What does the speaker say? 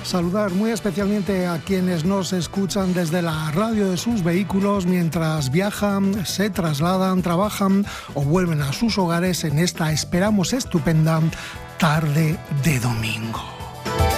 Saludar muy especialmente a quienes nos escuchan desde la radio de sus vehículos mientras viajan, se trasladan, trabajan o vuelven a sus hogares en esta, esperamos, estupenda tarde de domingo.